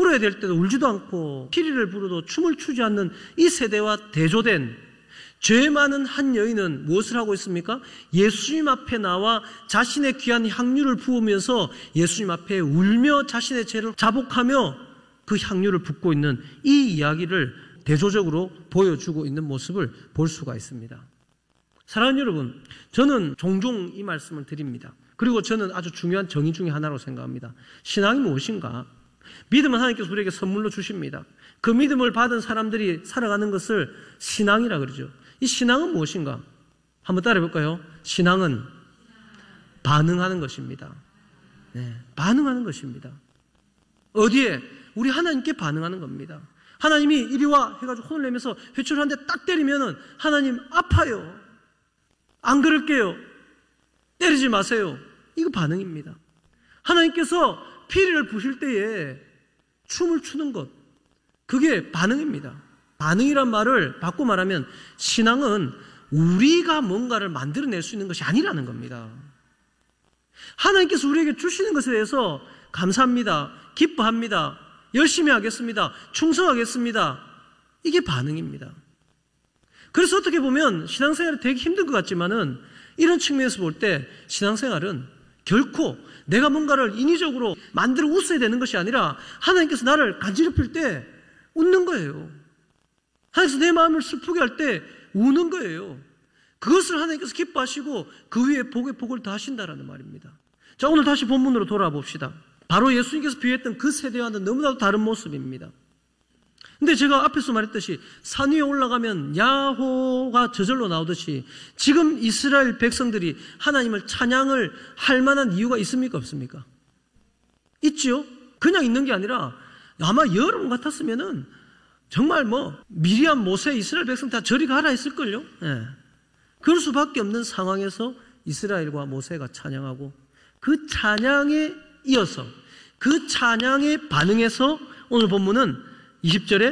울어야 될 때도 울지도 않고 피리를 부르도 춤을 추지 않는 이 세대와 대조된 죄 많은 한 여인은 무엇을 하고 있습니까? 예수님 앞에 나와 자신의 귀한 향유를 부으면서 예수님 앞에 울며 자신의 죄를 자복하며 그 향유를 붓고 있는 이 이야기를 대조적으로 보여주고 있는 모습을 볼 수가 있습니다. 사랑하는 여러분, 저는 종종 이 말씀을 드립니다. 그리고 저는 아주 중요한 정의 중에 하나로 생각합니다. 신앙이 무엇인가? 믿음은 하나님께서 우리에게 선물로 주십니다. 그 믿음을 받은 사람들이 살아가는 것을 신앙이라 그러죠. 이 신앙은 무엇인가? 한번 따라해볼까요? 신앙은 반응하는 것입니다. 네, 반응하는 것입니다. 어디에? 우리 하나님께 반응하는 겁니다. 하나님이 이리와 해가지고 혼을 내면서 회초를 한 대 딱 때리면은 하나님 아파요. 안 그럴게요. 때리지 마세요. 이거 반응입니다. 하나님께서 피리를 부실 때에 춤을 추는 것, 그게 반응입니다. 반응이란 말을 바꿔 말하면 신앙은 우리가 뭔가를 만들어낼 수 있는 것이 아니라는 겁니다. 하나님께서 우리에게 주시는 것에 대해서 감사합니다. 기뻐합니다. 열심히 하겠습니다. 충성하겠습니다. 이게 반응입니다. 그래서 어떻게 보면 신앙생활이 되게 힘든 것 같지만은 이런 측면에서 볼 때 신앙생활은 결코 내가 뭔가를 인위적으로 만들어 웃어야 되는 것이 아니라 하나님께서 나를 간지럽힐 때 웃는 거예요. 하나님께서 내 마음을 슬프게 할 때 우는 거예요. 그것을 하나님께서 기뻐하시고 그 위에 복에 복을 더하신다라는 말입니다. 자, 오늘 다시 본문으로 돌아봅시다. 바로 예수님께서 비유했던 그 세대와는 너무나도 다른 모습입니다. 근데 제가 앞에서 말했듯이 산 위에 올라가면 야호가 저절로 나오듯이 지금 이스라엘 백성들이 하나님을 찬양을 할 만한 이유가 있습니까? 없습니까? 있지요? 그냥 있는 게 아니라 아마 여러분 같았으면은 정말 미리암, 모세, 이스라엘 백성 다 저리 가라 했을걸요? 예. 그럴 수밖에 없는 상황에서 이스라엘과 모세가 찬양하고 그 찬양에 이어서 그 찬양에 반응해서 오늘 본문은 20절에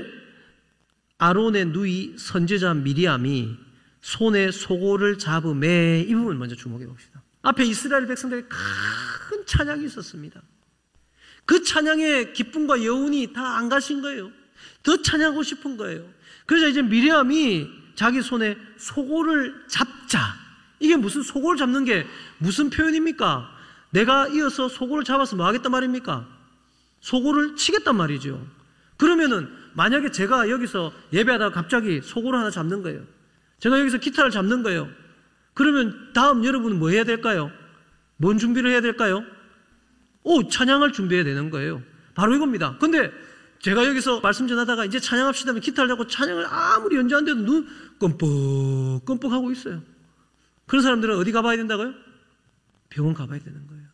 아론의 누이 선지자 미리암이 손에 소고를 잡음에 이 부분 먼저 주목해 봅시다. 앞에 이스라엘 백성들의 큰 찬양이 있었습니다. 그 찬양의 기쁨과 여운이 다 안 가신 거예요. 더 찬양하고 싶은 거예요. 그래서 이제 미리암이 자기 손에 소고를 잡자. 이게 무슨 소고를 잡는 게 무슨 표현입니까? 내가 이어서 소고를 잡아서 뭐 하겠단 말입니까? 소고를 치겠단 말이죠. 그러면은 만약에 제가 여기서 예배하다가 갑자기 소고를 하나 잡는 거예요. 제가 여기서 기타를 잡는 거예요. 그러면 다음 여러분은 뭐 해야 될까요? 뭔 준비를 해야 될까요? 찬양할 준비해야 되는 거예요. 바로 이겁니다. 근데 제가 여기서 말씀 전하다가 이제 찬양합시다 하면 기타를 잡고 찬양을 아무리 연주하는데도 눈 끔뻑끔뻑 하고 있어요. 그런 사람들은 어디 가봐야 된다고요? 병원 가봐야 되는 거예요.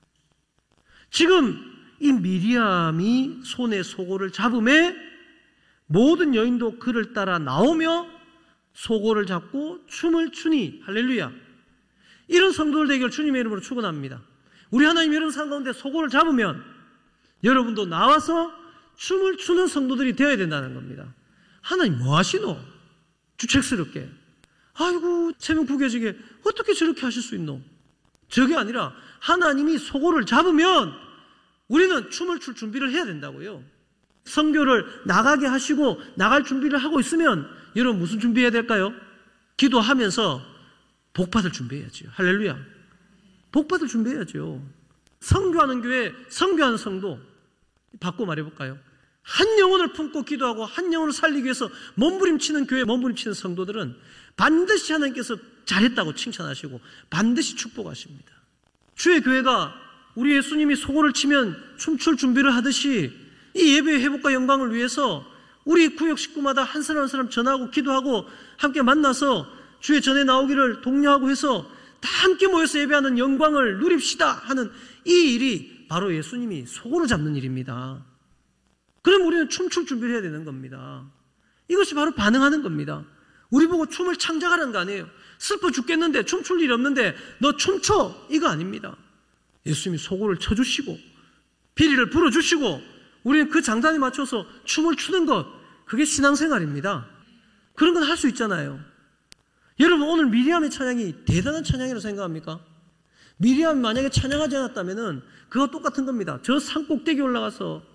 지금 이 미리암이 손에 소고를 잡음에 모든 여인도 그를 따라 나오며 소고를 잡고 춤을 추니 할렐루야. 이런 성도들 되기를 주님의 이름으로 축원합니다. 우리 하나님 여러분 삶 가운데 소고를 잡으면 여러분도 나와서 춤을 추는 성도들이 되어야 된다는 겁니다. 하나님 뭐 하시노? 주책스럽게. 아이고 체면 구겨지게 어떻게 저렇게 하실 수 있노? 저게 아니라 하나님이 소고를 잡으면 우리는 춤을 출 준비를 해야 된다고요. 선교를 나가게 하시고 나갈 준비를 하고 있으면 여러분 무슨 준비해야 될까요? 기도하면서 복받을 준비해야죠. 할렐루야. 복받을 준비해야죠. 선교하는 교회, 선교하는 성도 바꿔 말해볼까요? 한 영혼을 품고 기도하고 한 영혼을 살리기 위해서 몸부림치는 교회, 몸부림치는 성도들은 반드시 하나님께서 잘했다고 칭찬하시고 반드시 축복하십니다. 주의 교회가 우리 예수님이 소고를 치면 춤출 준비를 하듯이 이 예배의 회복과 영광을 위해서 우리 구역 식구마다 한 사람 한 사람 전하고 기도하고 함께 만나서 주의 전에 나오기를 독려하고 해서 다 함께 모여서 예배하는 영광을 누립시다 하는 이 일이 바로 예수님이 소고를 잡는 일입니다. 그럼 우리는 춤출 준비를 해야 되는 겁니다. 이것이 바로 반응하는 겁니다. 우리 보고 춤을 창작하라는 거 아니에요. 슬퍼 죽겠는데 춤출 일 없는데 너 춤춰 이거 아닙니다. 예수님이 소고를 쳐주시고 비리를 불어주시고 우리는 그 장단에 맞춰서 춤을 추는 것, 그게 신앙생활입니다. 그런 건 할 수 있잖아요. 여러분 오늘 미리암의 찬양이 대단한 찬양이라고 생각합니까? 미리암이 만약에 찬양하지 않았다면 그거 똑같은 겁니다. 저 산 꼭대기 올라가서